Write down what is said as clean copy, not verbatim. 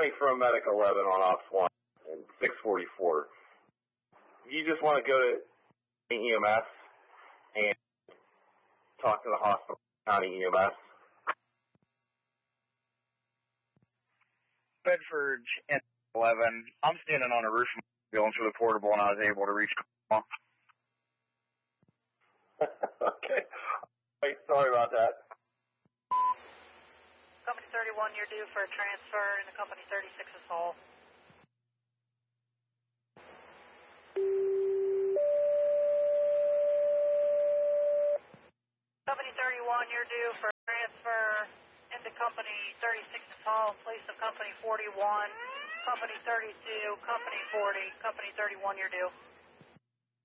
from Medic 11 on Ops 1 and 644. You just want to go to EMS and talk to the hospital county EMS. Bedford 11. I'm standing on a roof ambulance with a portable, and I was able to reach. Okay. Hey, sorry about that. Company 31, you're due for a transfer in the Company 36's hall. Company 31, you're due for a transfer into Company 36's hall in place of Company 41, Company 32, Company 40, Company 31, you're due.